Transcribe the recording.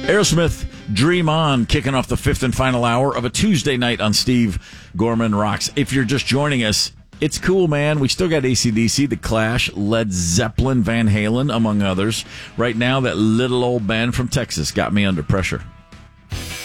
Aerosmith, Dream On, kicking off the fifth and final hour of a Tuesday night on Steve Gorman Rocks. If you're just joining us, it's cool, man. We still got AC/DC, The Clash, Led Zeppelin, Van Halen, among others. Right now, that little old band from Texas got me under pressure.